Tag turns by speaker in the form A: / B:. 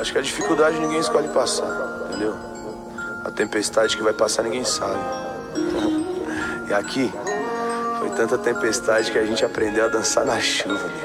A: Acho que a dificuldade ninguém escolhe passar, entendeu? A tempestade que vai passar ninguém sabe. E aqui, foi tanta tempestade que a gente aprendeu a dançar na chuva, né?